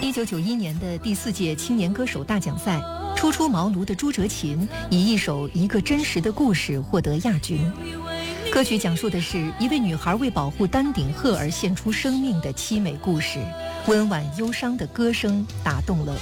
1991年的第4届青年歌手大奖赛，初出茅庐的朱哲琴以一首《一个真实的故事》获得亚军。歌曲讲述的是一位女孩为保护丹顶鹤而献出生命的凄美故事，温婉忧伤的歌声打动了